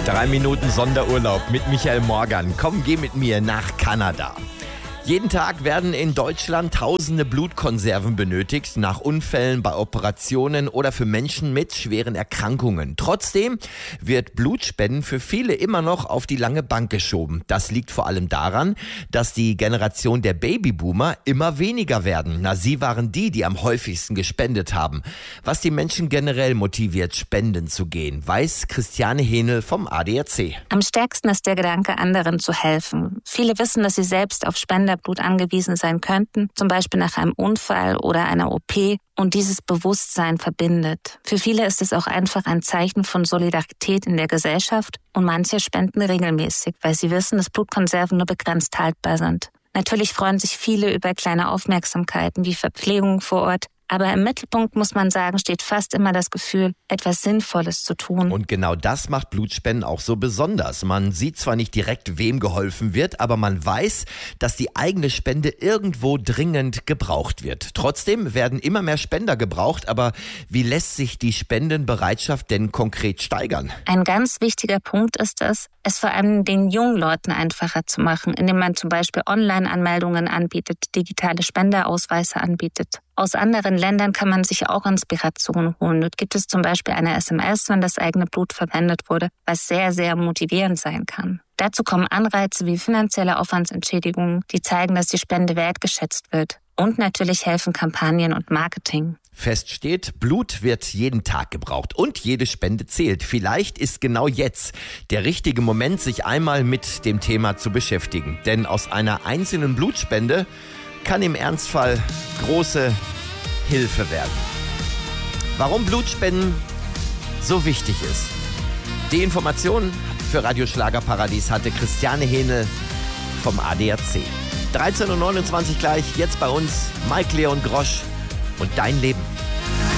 3 Minuten Sonderurlaub mit Michael Morgan. Komm, geh mit mir nach Kanada. Jeden Tag werden in Deutschland tausende Blutkonserven benötigt, nach Unfällen, bei Operationen oder für Menschen mit schweren Erkrankungen. Trotzdem wird Blutspenden für viele immer noch auf die lange Bank geschoben. Das liegt vor allem daran, dass die Generation der Babyboomer immer weniger werden. Sie waren die am häufigsten gespendet haben. Was die Menschen generell motiviert, spenden zu gehen, weiß Christiane Henel vom ADAC. Am stärksten ist der Gedanke, anderen zu helfen. Viele wissen, dass sie selbst auf Spenderblut angewiesen sein könnten, zum Beispiel nach einem Unfall oder einer OP, und dieses Bewusstsein verbindet. Für viele ist es auch einfach ein Zeichen von Solidarität in der Gesellschaft und manche spenden regelmäßig, weil sie wissen, dass Blutkonserven nur begrenzt haltbar sind. Natürlich freuen sich viele über kleine Aufmerksamkeiten wie Verpflegung vor Ort, aber im Mittelpunkt, muss man sagen, steht fast immer das Gefühl, etwas Sinnvolles zu tun. Und genau das macht Blutspenden auch so besonders. Man sieht zwar nicht direkt, wem geholfen wird, aber man weiß, dass die eigene Spende irgendwo dringend gebraucht wird. Trotzdem werden immer mehr Spender gebraucht, aber wie lässt sich die Spendenbereitschaft denn konkret steigern? Ein ganz wichtiger Punkt ist es vor allem den jungen Leuten einfacher zu machen, indem man zum Beispiel Online-Anmeldungen anbietet, digitale Spenderausweise anbietet. Aus anderen Ländern kann man sich auch Inspiration holen. Dort gibt es zum Beispiel eine SMS, wenn das eigene Blut verwendet wurde, was sehr, sehr motivierend sein kann. Dazu kommen Anreize wie finanzielle Aufwandsentschädigungen, die zeigen, dass die Spende wertgeschätzt wird. Und natürlich helfen Kampagnen und Marketing. Fest steht, Blut wird jeden Tag gebraucht und jede Spende zählt. Vielleicht ist genau jetzt der richtige Moment, sich einmal mit dem Thema zu beschäftigen. Denn aus einer einzelnen Blutspende kann im Ernstfall große Hilfe werden. Warum Blutspenden so wichtig ist. Die Informationen für Radio Schlagerparadies hatte Christiane Henel vom ADAC. 13:29 Uhr gleich, jetzt bei uns Mike Leon Grosch und Dein Leben.